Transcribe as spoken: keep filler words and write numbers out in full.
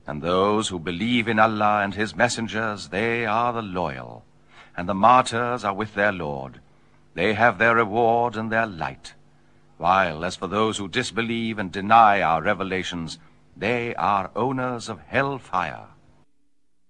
And those who believe in Allah and his messengers, they are the loyal. And the martyrs are with their Lord. They have their reward and their light. While as for those who disbelieve and deny our revelations, they are owners of hell fire.